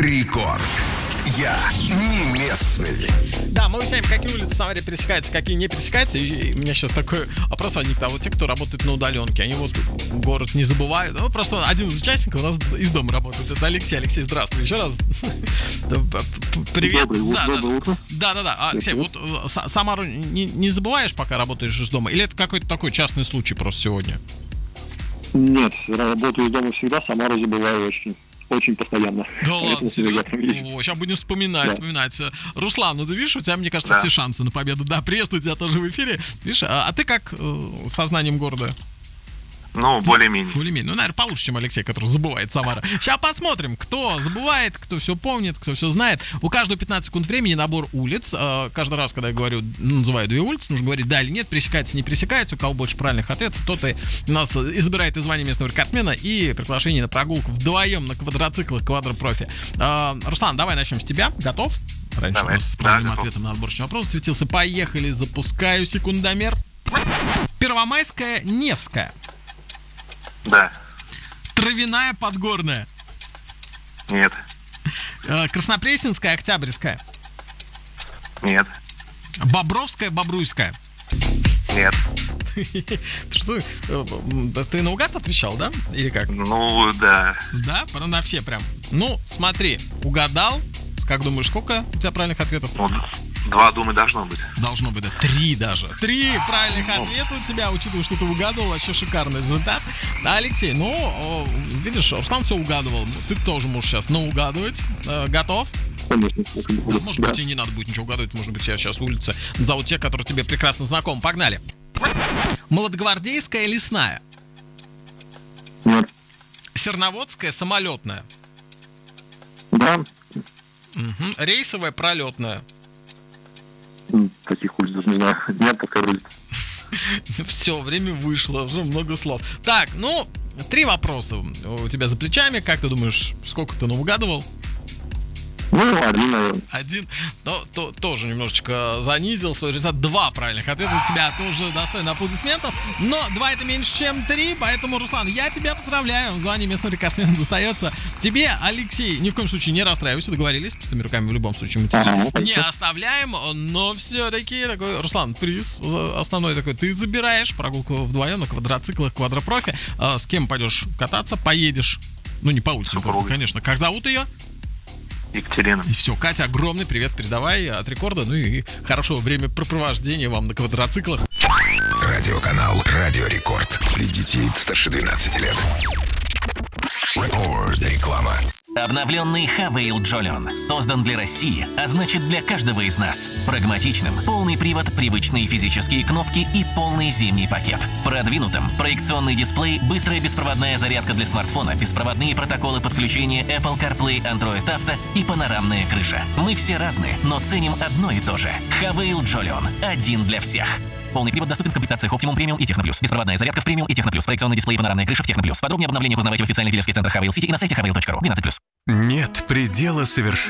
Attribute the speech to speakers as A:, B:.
A: Рекорд. Я не местный.
B: Да, мы выясняем, какие улицы в Самаре пересекаются, какие не пересекаются. И у меня сейчас такой вопрос возник. А вот те, кто работает на удаленке, они вот город не забывают. Ну, просто один из участников у нас из дома работает. Это Алексей. Алексей, здравствуй. Еще раз. Привет.
C: Доброе утро.
B: Да. Алексей, вот Самару не забываешь, пока работаешь из дома? Или это какой-то такой частный случай просто сегодня?
C: Нет, работаю из дома всегда, Самару забываю очень постоянно.
B: Да ладно, серьезно? Сейчас будем вспоминать. Руслан, ну ты видишь, у тебя, мне кажется, все шансы на победу. Да, приветствую тебя тоже в эфире. Видишь, а ты как со знанием города?
D: Ну, более-менее.
B: Более-менее. Ну, наверное, получше, чем Алексей, который забывает Самара. Сейчас посмотрим, кто забывает, кто все помнит, кто все знает. У каждого 15 секунд времени набор улиц. Каждый раз, когда я говорю, называю две улицы, нужно говорить да или нет, пересекается, не пересекается. У кого больше правильных ответов, тот и нас избирает из звания местного рекордсмена и приглашение на прогулку вдвоем на квадроциклах Квадропрофи. Руслан, давай начнем с тебя. Готов? Раньше у нас с правильным ответом на отборочный вопрос светился. Поехали, запускаю секундомер. Первомайская, Невская.
D: Да.
B: Травяная, Подгорная.
D: Нет.
B: Краснопресненская, Октябрьская.
D: Нет.
B: Бобровская, Бобруйская.
D: Нет.
B: Что? Ты наугад отвечал, да? Или как?
D: Ну, да.
B: Да? На все прям. Ну, смотри, угадал. Как думаешь, сколько у тебя правильных ответов?
D: Ну, 2, думаю, должно быть.
B: Должно быть, да. 3 даже. 3 правильных ответа у тебя, учитывая, что ты угадывал. Вообще шикарный результат. Да, Алексей, ну, видишь, Руслан все угадывал. Ты тоже можешь сейчас наугадывать. Готов?
C: Конечно.
B: Да, может быть, тебе не надо будет ничего угадывать. Может быть, я сейчас улицы назову те, которые тебе прекрасно знакомы. Погнали. Молодогвардейская, Лесная.
C: Нет.
B: Серноводская, Самолетная.
C: Да.
B: Угу. Рейсовая, Пролетная.
C: Таких улиц даже не знаю. Нет, такая улица.
B: Все, время вышло, уже много слов. Так, ну, 3 вопроса у тебя за плечами. Как ты думаешь, сколько ты угадывал?
C: Ну, 1, наверное.
B: 1, тоже немножечко занизил свой результат. 2 правильных ответа от тебя тоже достойно аплодисментов. Но 2 это меньше, чем 3, поэтому, Руслан, я тебя поздравляю. Звание местного рекордсмена достается тебе. Алексей, ни в коем случае не расстраивайся, договорились. Пустыми руками в любом случае мы тебя не оставляем. Но все-таки такой, Руслан, приз основной такой. Ты забираешь прогулку вдвоем на квадроциклах Квадропрофи. С кем пойдешь кататься? Поедешь. Ну, не по улице, конечно. Как зовут ее?
D: Екатерина.
B: И все, Катя, огромный привет передавай от Рекорда. Ну и хорошего времяпрепровождения вам на квадроциклах.
A: Радиоканал Радио Рекорд. Для детей старше 12 лет. Рекорд. Реклама.
E: Обновленный Хавейл Джолион создан для России, а значит для каждого из нас. Прагматичным, полный привод, привычные физические кнопки и полный зимний пакет. Продвинутым, проекционный дисплей, быстрая беспроводная зарядка для смартфона, беспроводные протоколы подключения Apple CarPlay, Android Auto и панорамная крыша. Мы все разные, но ценим одно и то же. Хавейл Джолион. Один для всех. Полный привод доступен в комплектациях Optimum Premium и Техно+. Беспроводная зарядка в Premium и Техно+. Проекционный дисплей и панорамная крыша в Техно+. Подробнее об обновлениях узнавайте в официальных дилерских центрах Хавейл Сити и на сайте haveil.ru. 12+.
F: Нет предела совершенства.